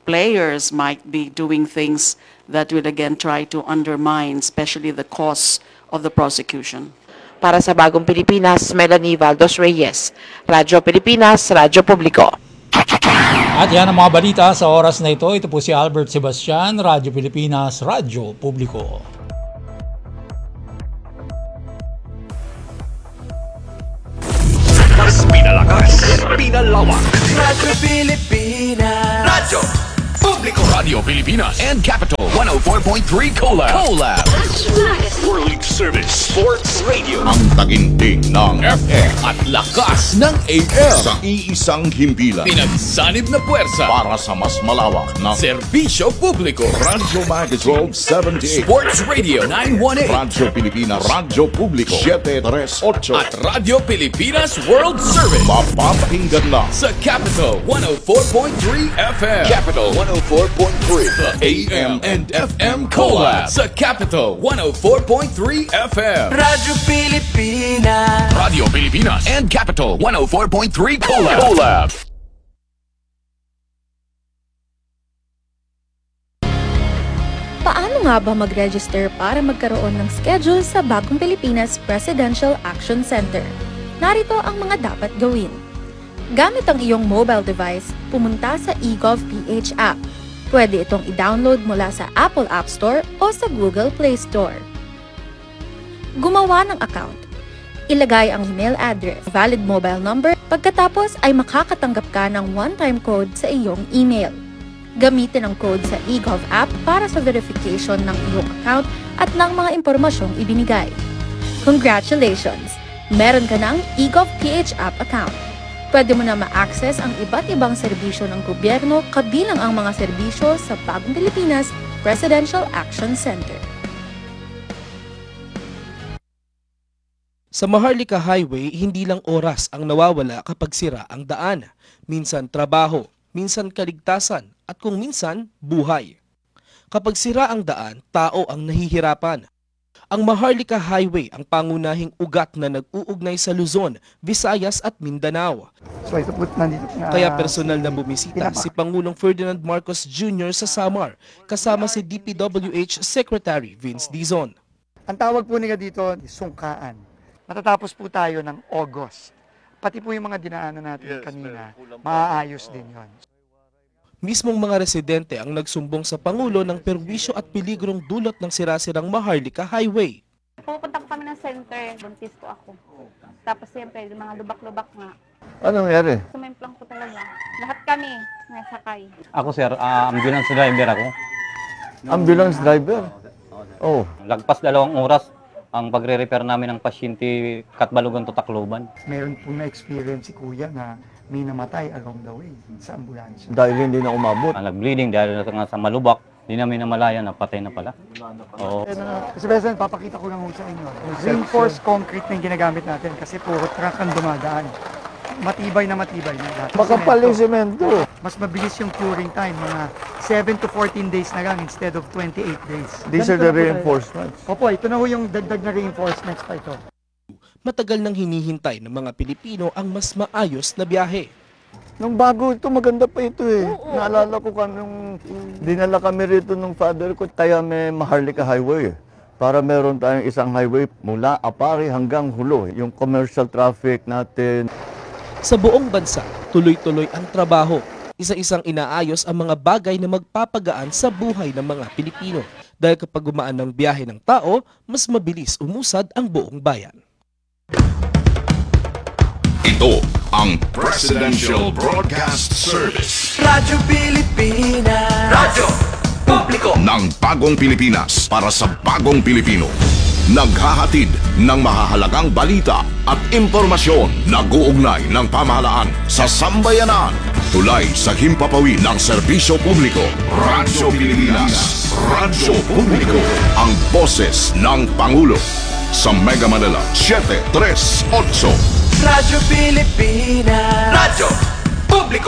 players might be doing things that will again try to undermine, especially the cause of the prosecution. Para sa Bagong Pilipinas, Melanie Valdos Reyes, Radyo Pilipinas, Radyo Publiko. At yan ang mga balita sa oras na ito. Ito po si Albert Sebastian, Radyo Pilipinas, Radyo Publiko. Mas pinalakas, pinalawak. Radyo Pilipinas. Radyo Publiko. Radio Pilipinas and Capital one oh four point three Collab. Collab. World Service Sports Radio. Ang taginting ng F M at lakas ng A M. Sa iisang himpilan. Pinagsanib na puwersa Para sa mas malawak na Serbisyo Publiko. Radyo Magazine twelve seventy-eight. Sports Radio nine eighteen. Radyo Pilipinas, Radyo Publiko seven thirty-eight. At Radio Pilipinas World Service. Mapapakinggan na Sa Capital one oh four point three F M. Capital one oh four point three. The A M and F M Collab. Sa Capital one oh four point three F M. Radyo Pilipinas. Radio Pilipinas and Capital one oh four point three Collab. Collab. Paano nga ba mag-register para magkaroon ng schedule sa Bagong Pilipinas Presidential Action Center? Narito ang mga dapat gawin. Gamit ang iyong mobile device, pumunta sa eGovPH app. Pwede itong i-download mula sa Apple App Store o sa Google Play Store. Gumawa ng account. Ilagay ang email address, valid mobile number, pagkatapos ay makakatanggap ka ng one-time code sa iyong email. Gamitin ang code sa eGov app para sa verification ng iyong account at ng mga impormasyong ibinigay. Congratulations! Meron ka ng eGovPH app account. Pwede mo na ma-access ang iba't ibang serbisyo ng gobyerno kabilang ang mga serbisyo sa Bagong Pilipinas Presidential Action Center. Sa Maharlika Highway, hindi lang oras ang nawawala kapag sira ang daan. Minsan trabaho, minsan kaligtasan, at kung minsan, buhay. Kapag sira ang daan, tao ang nahihirapan. Ang Maharlika Highway ang pangunahing ugat na nag-uugnay sa Luzon, Visayas at Mindanao. So ito po, nandito na, Kaya personal na bumisita si Pangulong Ferdinand Marcos Junior sa Samar, kasama si D P W H Secretary Vince Dizon. Ang tawag po nila dito, sungkaan. Matatapos po tayo ng August. Pati po yung mga dinaanan natin yes, kanina, maaayos din yon. Mismong mga residente ang nagsumbong sa Pangulo ng perwisyo at peligrong dulot ng sirasirang Maharlika Highway. Pupunta ko kami ng center, buntis ko ako. Tapos siyempre, mga lubak-lubak nga. Ano nangyari? Sumimplang ko talaga. Lahat kami nasakay. Ako sir, uh, ambulance driver ako. Ambulance driver? Oh. Lagpas dalawang oras ang pagre-repair namin ng pasyente Katbalogan to Tacloban. Meron pong na-experience si Kuya na may namatay along the way sa ambulansya. Dahil hindi na umabot. Ang nag-bleeding dahil nga sa malubak, hindi namin namalayan na patay na pala. Oo. Kasi President, papakita ko lang ho sa inyo. Reinforced concrete na yung ginagamit natin kasi puro truck ang dumadaan. Matibay na matibay na lahat. Makapal yung semento. Mas mabilis yung curing time, mga seven to fourteen days na lang instead of twenty-eight days. These are the reinforcements. Opo, ito na ho yung dagdag na reinforcements pa ito. Matagal nang hinihintay ng mga Pilipino ang mas maayos na biyahe. Nung bago ito, maganda pa ito eh. Oo. Naalala ko ka nung dinala kami rito nung father ko, kaya may Maharlika Highway. Para meron tayong isang highway mula Apari hanggang Hulo. Yung commercial traffic natin. Sa buong bansa, tuloy-tuloy ang trabaho. Isa-isang inaayos ang mga bagay na magpapagaan sa buhay ng mga Pilipino. Dahil kapag gumaan ng biyahe ng tao, mas mabilis umusad ang buong bayan. Ito ang Presidential Broadcast Service. Radyo Pilipinas. Radyo Publiko. Ng Bagong Pilipinas para sa Bagong Pilipino. Naghahatid ng mahahalagang balita at impormasyon na guugnay ng pamahalaan sa sambayanan. Tulay sa himpapawid ng serbisyo publiko. Radyo Pilipinas. Radyo Publiko. Ang boses ng Pangulo. Sa Mega Manila, seven thirty-eight. Radyo Pilipinas. Radyo Publiko.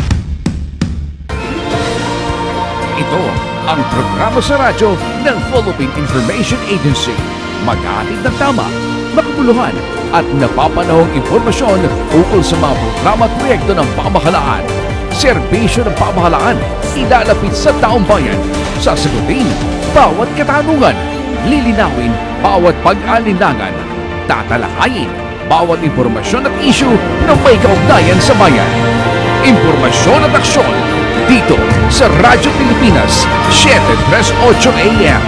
Ito ang programa sa radyo ng Philippine Information Agency. Maghahatid ng tama, makabuluhan at napapanahong impormasyon ukol sa mga programa at proyekto ng pamahalaan. serbisyo ng pamahalaan ilalapit sa taong bayan. Sasagutin bawat katanungan, lilinawin bawat pag-alinlangan, tatalakayin bawat impormasyon at issue na may kaugnayan sa bayan. Impormasyon at aksyon dito sa Radyo Pilipinas, seven thirty-eight A M.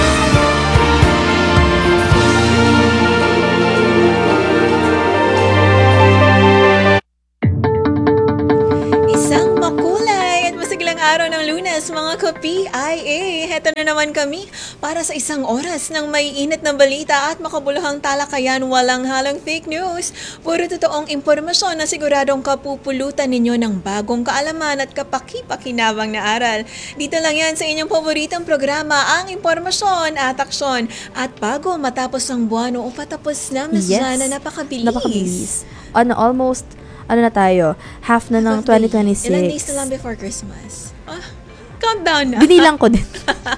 Isang makulay at masiglang araw ng Lunes, mga ka-P I A. Heto na naman kami para sa isang oras ng may init na balita at makabuluhang talakayan, walang halang fake news. Puro totoong impormasyon na siguradong kapupulutan ninyo ng bagong kaalaman at kapaki-pakinabang na aral. Dito lang yan sa inyong paboritang programa, ang impormasyon at aksyon. At bago matapos ang buwan o patapos na, Miss Yes. Jana, napakabilis. Napakabilis. Ano, almost, ano na tayo, half na ng twenty twenty-six. Ilan days na lang before Christmas? Ah, countdown na. Binilang ko din.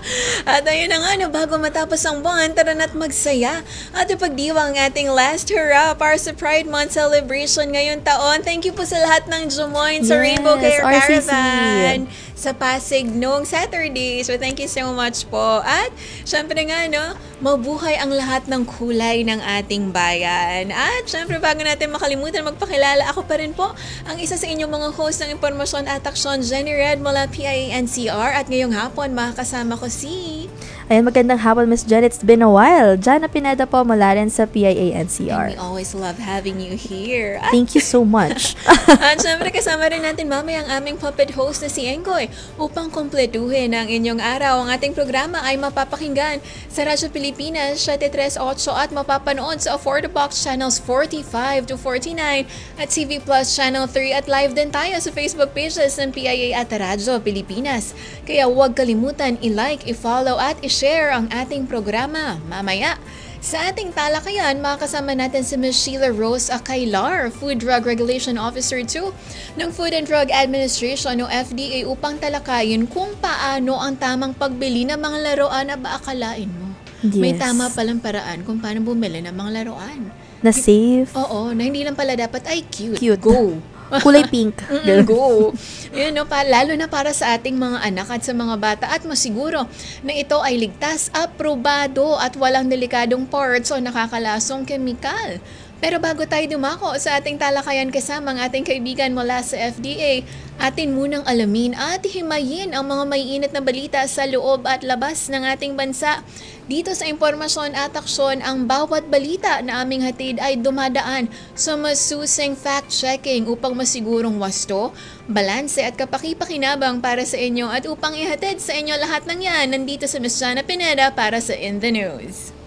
At ayun na nga, no, bago matapos ang buwan, tara na't magsaya at ipagdiwa ang ating last hurrah para sa Pride Month celebration ngayong taon. Thank you po sa lahat ng Jumoin sa Yes, Rainbow Care R C C. Caravan sa Pasig noong Saturday. So thank you so much po. At syempre nga, no, mabuhay ang lahat ng kulay ng ating bayan. At syempre, bago natin makalimutan magpakilala, ako pa rin po ang isa sa inyong mga host ng Impormasyon at Aksyon, Jenny Red mula P I A N C R. At ngayong hapon, makakasama ko si... Ayan, magandang hapon, Miss Jen. It's been a while. Jana Pineda po mula rin sa P I A N C R. And we always love having you here. At, Thank you so much. at syempre, kasama rin natin mamaya ang aming puppet host na si Engoy. Upang kumpletuhin ang inyong araw, ang ating programa ay mapapakinggan sa Radyo Pilipinas seven thirty-eight at mapapanood sa Afford the Box channels forty-five to forty-nine at T V Plus channel three at live din tayo sa Facebook pages ng P I A at Radyo Pilipinas. Kaya huwag kalimutan i-like, i-follow at i-share ang ating programa. Mamaya, sa ating talakayan, makakasama natin si Miz Sheila Rose Acailar, Food Drug Regulation Officer two ng Food and Drug Administration o F D A upang talakayin kung paano ang tamang pagbili ng mga laruan na ba akalain mo. May Yes. tama palang paraan kung paano bumili ng mga laruan. Na safe. Oo, na hindi lang pala dapat ay cute. Cute. Go! Kulay pink. Mm, go. Yun, no, pa, lalo na para sa ating mga anak at sa mga bata at masiguro na ito ay ligtas, aprobado at walang delikadong parts o nakakalasong kemikal. Pero bago tayo dumako sa ating talakayan kasama ang ating kaibigan mula sa F D A, atin munang alamin at himayin ang mga maiinit na balita sa loob at labas ng ating bansa. Dito sa Impormasyon at Aksyon, ang bawat balita na aming hatid ay dumadaan sa masusing fact-checking upang masigurong wasto, balanse at kapaki-pakinabang para sa inyo at upang ihatid sa inyo lahat ng yan, nandito sa Miss Jana Pineda para sa In the News.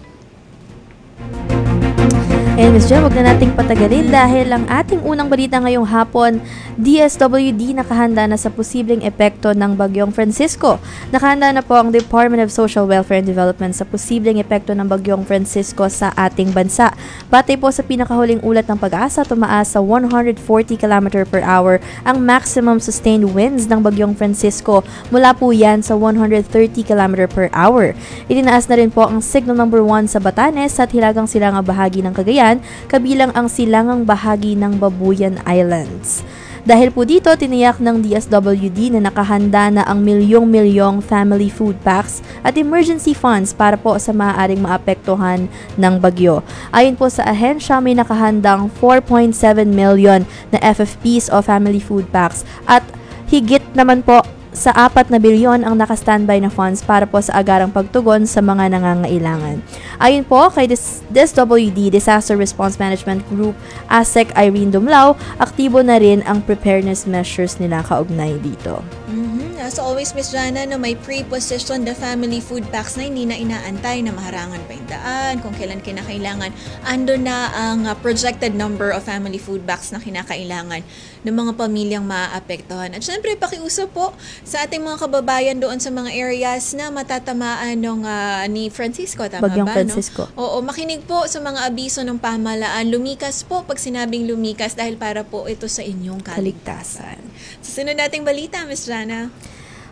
And Miss Jen, wag na nating patagalin dahil ang ating unang balita ngayong hapon, D S W D nakahanda na sa posibleng epekto ng Bagyong Francisco. Nakahanda na po ang Department of Social Welfare and Development sa posibleng epekto ng Bagyong Francisco sa ating bansa. Batay po sa pinakahuling ulat ng Pag-asa, tumaas sa one hundred forty kilometers per hour ang maximum sustained winds ng Bagyong Francisco. Mula po yan sa one hundred thirty kilometers per hour. Itinaas na rin po ang signal number one sa Batanes at hilagang silangang bahagi ng Cagayan, kabilang ang silangang bahagi ng Babuyan Islands. Dahil po dito, tiniyak ng D S W D na nakahanda na ang milyong-milyong family food packs at emergency funds para po sa maaaring maapektuhan ng bagyo. Ayon po sa ahensya, may nakahandang four point seven million na F F Ps o family food packs at higit naman po sa apat na bilyon ang naka-standby na funds para po sa agarang pagtugon sa mga nangangailangan. Ayon po kay D S W D Disaster Response Management Group A S E C Irene Dumlao, aktibo na rin ang preparedness measures nila kaugnay dito. Mm-hmm. As always, Miss Jana, no, may pre-position the family food packs na hindi na inaantay na maharangan pa yung daan, kung kailan kinakailangan. Ando na ang uh, projected number of family food packs na kinakailangan ng mga pamilyang maaapektuhan. At syempre, pakiusap po sa ating mga kababayan doon sa mga areas na matatamaan ng uh, ni Francisco, tama Bagyong ba? Francisco. No? Oo, makinig po sa mga abiso ng pamahalaan. Lumikas po pag sinabing lumikas dahil para po ito sa inyong kaligtasan. Sa sunod nating balita, Miss Jana.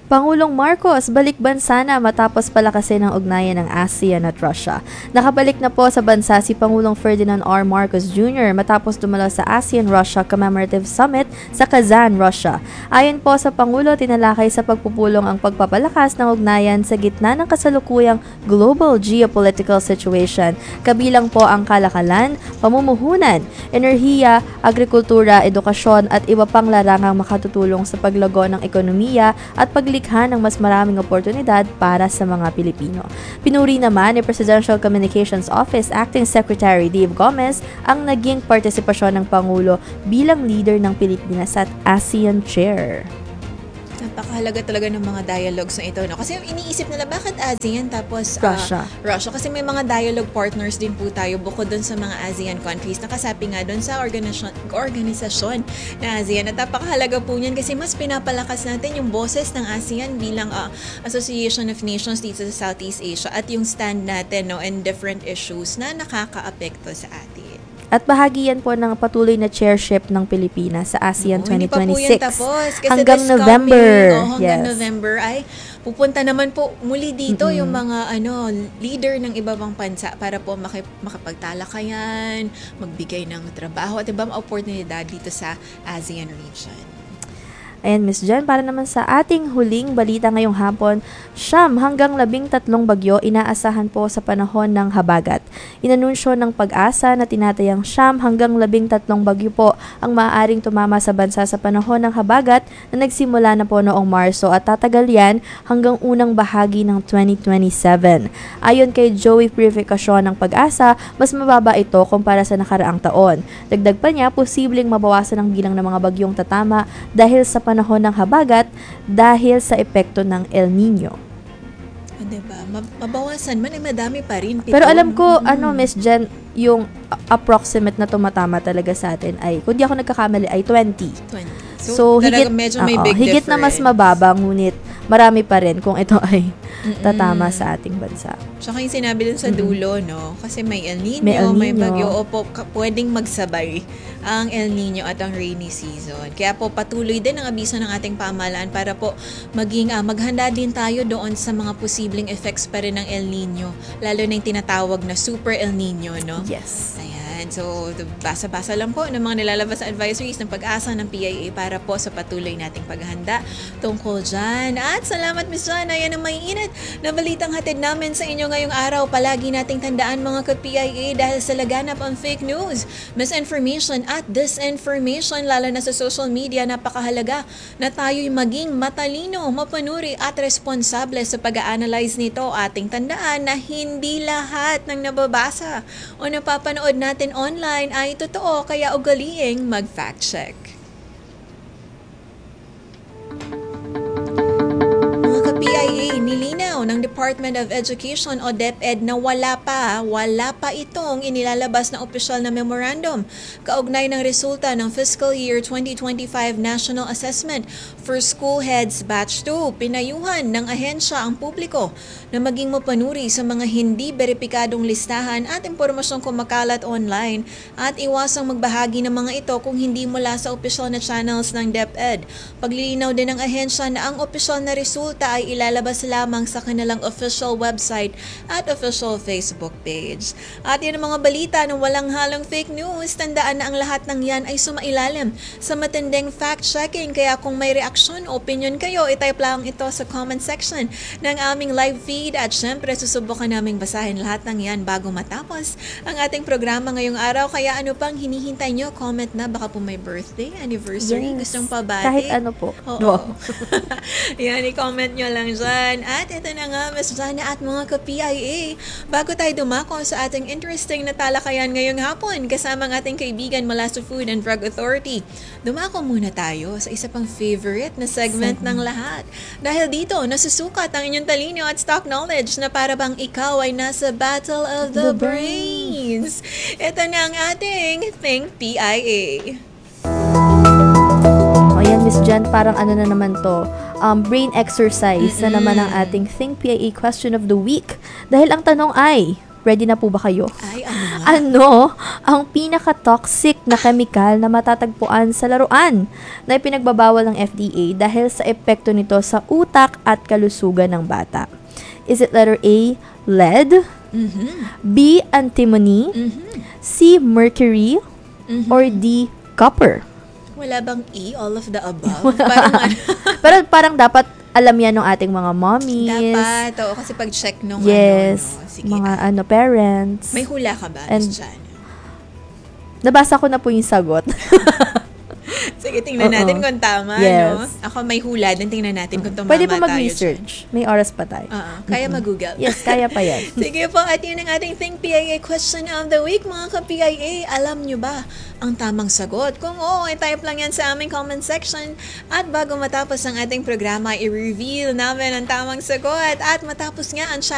Pangulong Marcos, balik bansa na matapos palakasin ang ugnayan ng ASEAN at Russia. Nakabalik na po sa bansa si Pangulong Ferdinand R. Marcos Junior matapos dumalo sa ASEAN-Russia Commemorative Summit sa Kazan, Russia. Ayon po sa Pangulo, tinalakay sa pagpupulong ang pagpapalakas ng ugnayan sa gitna ng kasalukuyang global geopolitical situation. Kabilang po ang kalakalan, pamumuhunan, enerhiya, agrikultura, edukasyon at iba pang larangang makatutulong sa paglago ng ekonomiya at paglikha ng mas maraming oportunidad para sa mga Pilipino. Pinuri naman ni Presidential Communications Office Acting Secretary Dave Gomez ang naging partisipasyon ng Pangulo bilang leader ng Pilipinas at ASEAN Chair. Napakahalaga talaga ng mga dialogues na ito, no? Kasi iniisip nila, bakit ASEAN tapos uh, Russia. Russia? Kasi may mga dialogue partners din po tayo bukod dun sa mga ASEAN countries. Nakasapi nga dun sa organisasyon, organisasyon na ASEAN. At napakahalaga po niyan kasi mas pinapalakas natin yung boses ng ASEAN bilang uh, Association of Nations dito sa Southeast Asia at yung stand natin, no, in different issues na nakaka-apekto sa atin. At bahagi yan po ng patuloy na chairship ng Pilipinas sa ASEAN Oo, twenty twenty-six. Hindi pa po yan tapos. Kasi hanggang this November. Coming, oh, hanggang yes. November ay pupunta naman po muli dito Mm-mm. yung mga ano leader ng iba pang bansa para po makip, makapagtalakayan, magbigay ng trabaho at ibang oportunidad dito sa ASEAN region. Ayan, Miss Jen, para naman sa ating huling balita ngayong hapon, siyam hanggang labing tatlong bagyo inaasahan po sa panahon ng habagat. Inanunsyo ng Pag-asa na tinatayang siyam hanggang labing tatlong bagyo po ang maaaring tumama sa bansa sa panahon ng habagat na nagsimula na po noong Marso at tatagal yan hanggang unang bahagi ng twenty twenty-seven. Ayon kay Joey Purificacion ng Pag-asa, mas mababa ito kumpara sa nakaraang taon. Dagdag pa niya, posibleng mabawasan ang bilang ng mga bagyong tatama dahil sa panahon ng habagat dahil sa epekto ng El Nino. O, diba? Mabawasan man ay madami pa rin. Pito. Pero alam ko, Mm-hmm. ano, Miss Jen, yung approximate na tumatama talaga sa atin ay, kung di ako nagkakamali, ay twenty. twenty. So, So, higit, talaga medyo may oo, big higit na mas difference. mababa, ngunit marami pa rin kung ito ay Mm-mm. tatama sa ating bansa. Tsaka yung sinabi dun sa dulo, no? Kasi may El Nino, May El may, Nino. bagyo, o po, ka- pwedeng magsabay ang El Nino at ang rainy season. Kaya po patuloy din ang abiso ng ating pamahalaan para po maging ah, maghanda din tayo doon sa mga posibleng effects pa rin ng El Nino. Lalo na yung tinatawag na Super El Nino, no? Yes. Ayan. So, basa-basa lang po ng mga nilalabas na advisories ng Pag-asa ng P I A para po sa patuloy nating paghahanda tungkol dyan. At salamat, Miz Jana. Yan ang maiinit na balitang hatid namin sa inyo ngayong araw. Palagi nating tandaan mga ka-P I A dahil sa laganap ang fake news, misinformation at disinformation, lalo na sa social media, napakahalaga na tayo'y maging matalino, mapanuri at responsable sa pag-a-analyze nito. Ating tandaan na hindi lahat ng nababasa o napapanood natin online ay totoo, kaya ugaliing mag-fact check. Mga ka-P I A, nilinaw ng Department of Education o DepEd na wala pa, wala pa itong inilalabas na opisyal na memorandum kaugnay ng resulta ng fiscal year twenty twenty-five National Assessment for School Heads Batch two. Pinayuhan ng ahensya ang publiko na maging mapanuri sa mga hindi beripikadong listahan at impormasyong kumakalat online at iwasang magbahagi ng mga ito kung hindi mula sa opisyal na channels ng DepEd. Paglilinaw din ng ahensya na ang opisyal na resulta ay ilalabas lamang sa kanilang official website at official Facebook page. At yan ang mga balita ng walang halong fake news. Tandaan na ang lahat ng yan ay sumailalim sa matinding fact-checking. Kaya kung may reaksyon o opinion kayo, itype lang ito sa comment section ng aming live feed. At syempre, susubukan naming basahin lahat ng yan bago matapos ang ating programa ngayong araw. Kaya ano pang hinihintay nyo? Comment na. Baka po may birthday, anniversary, Yes. gustong pabati. Kahit ano po. Oo. No. Yan, i-comment nyo lang dyan. At ito na nga, Miss Jana at mga ka-P I A. Bago tayo dumako sa ating interesting na talakayan ngayong hapon, kasama ang ating kaibigan mula sa Food and Drug Authority, dumako muna tayo sa isa pang favorite na segment, segment. ng lahat. Dahil dito, nasusukat ang inyong talino at stock knowledge na para bang ikaw ay nasa Battle of the, the Brains. Ito na ang ating Think P I A. O yan, Miss Jen, parang ano na naman to, um, brain exercise Mm-mm. na naman ang ating Think P I A Question of the Week. Dahil ang tanong ay, Ready na po ba kayo? Ay, ano nga? Ano ang pinaka-toxic na chemical na matatagpuan sa laruan na ipinagbabawal ng F D A dahil sa epekto nito sa utak at kalusugan ng bata? Is it letter A, lead? Mhm. B, antimony? Mhm. C, mercury? Mhm. Or D, copper? Wala bang E, all of the above? Parang ano, Pero parang dapat alam yan ng ating mga mommies. dapat. Oo, kasi pag-check nung Yes, ano, no? Sige. mga ano parents. May hula ka ba, And- Miss Jan? Nabasa ko na po yung sagot. Sige, tingnan Oo. natin kung tama, Yes. no? Ako may hula, din tingnan natin kung tumama Pwede po tayo mag-research. May oras pa tayo. dyan. Oo, kaya Mm-mm. mag-google. Yes, kaya pa yan. Sige po, at yun ang ating Think P I A question of the week, mga ka-P I A. Alam nyo ba ang tamang sagot? Kung oo, i-type lang yan sa aming comment section. At bago matapos ang ating programa, i-reveal namin ang tamang sagot. At matapos nga ang